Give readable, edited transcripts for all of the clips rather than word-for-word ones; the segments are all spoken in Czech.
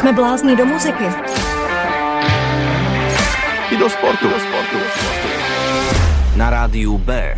Jsme blázni do muziky. I do sportu. Na rádiu B.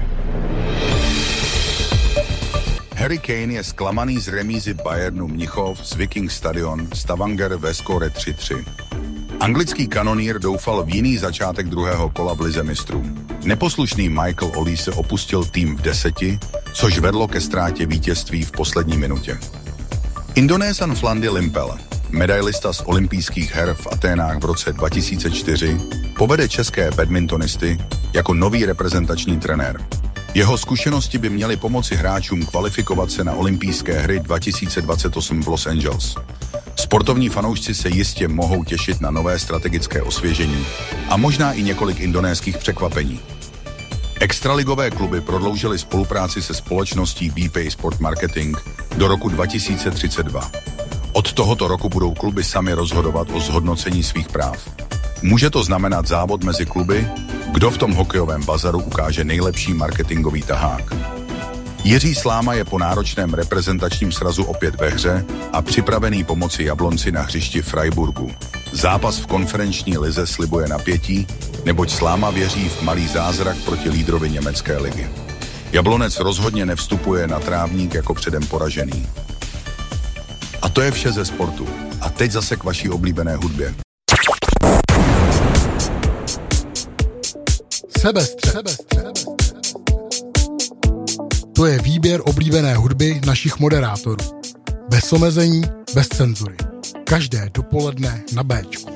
Harry Kane je zklamaný z remízy Bayernu Mnichov z Viking Stadion Stavanger ve skóre 3-3. Anglický kanonýr doufal v jiný začátek druhého kola v lize mistrů. Neposlušný Michael Olise opustil tým v 10, což vedlo ke ztrátě vítězství v poslední minutě. Indonésan Flandy Limpel, medailista z olympijských her v Aténách v roce 2004, povede české badmintonisty jako nový reprezentační trenér. Jeho zkušenosti by měly pomoci hráčům kvalifikovat se na olympijské hry 2028 v Los Angeles. Sportovní fanoušci se jistě mohou těšit na nové strategické osvěžení a možná i několik indonéských překvapení. Extraligové kluby prodloužily spolupráci se společností BP Sport Marketing do roku 2032. Od tohoto roku budou kluby sami rozhodovat o zhodnocení svých práv. Může to znamenat závod mezi kluby, kdo v tom hokejovém bazaru ukáže nejlepší marketingový tahák. Jiří Sláma je po náročném reprezentačním srazu opět ve hře a připravený pomoci Jablonci na hřišti Freiburgu. Zápas v konferenční lize slibuje napětí, neboť Sláma věří v malý zázrak proti lídrovi německé ligy. Jablonec rozhodně nevstupuje na trávník jako předem poražený. A to je vše ze sportu. A teď zase k vaší oblíbené hudbě. Sebestřed. To je výběr oblíbené hudby našich moderátorů. Bez omezení, bez cenzury. Každé dopoledne na Béčku.